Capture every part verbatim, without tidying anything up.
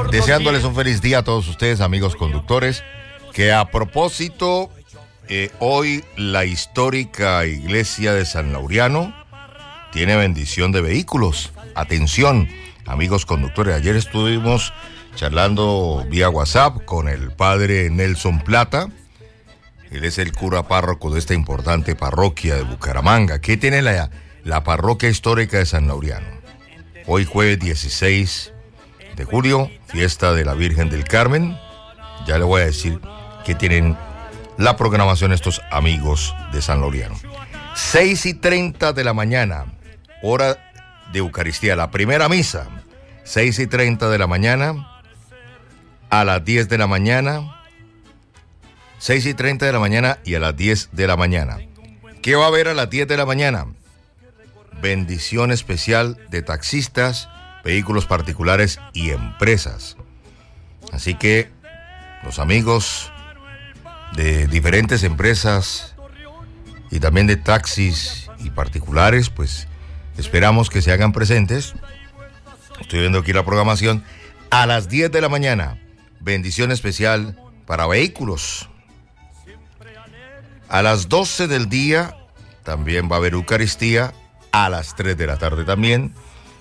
Deseándoles un feliz día a todos ustedes, amigos conductores, que a propósito, eh, hoy la histórica iglesia de San Laureano tiene bendición de vehículos. Atención, amigos conductores, ayer estuvimos charlando vía WhatsApp con el padre Nelson Plata. Él es el cura párroco de esta importante parroquia de Bucaramanga. ¿Qué tiene la, la parroquia histórica de San Laureano? Hoy jueves dieciséis de julio, fiesta de la Virgen del Carmen. Ya le voy a decir que tienen la programación estos amigos de San Laureano. seis y treinta de la mañana, hora de Eucaristía, la primera misa. seis y treinta de la mañana, a las diez de la mañana, seis y treinta de la mañana y a las diez de la mañana. ¿Qué va a haber a las diez de la mañana? Bendición especial de taxistas, vehículos particulares y empresas. Así que los amigos de diferentes empresas y también de taxis y particulares, pues esperamos que se hagan presentes. Estoy viendo aquí la programación. A las diez de la mañana, bendición especial para vehículos. A las doce del día también va a haber Eucaristía. A las tres de la tarde también.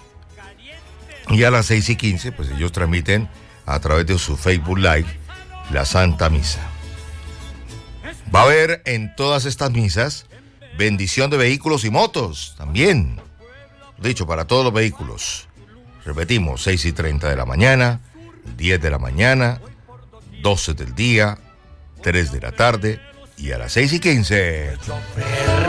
Y a las seis y quince, pues ellos transmiten a través de su Facebook Live la Santa Misa. Va a haber en todas estas misas bendición de vehículos y motos también. Dicho, para todos los vehículos. Repetimos, seis y treinta de la mañana, diez de la mañana, doce del día, tres de la tarde y a las seis y quince.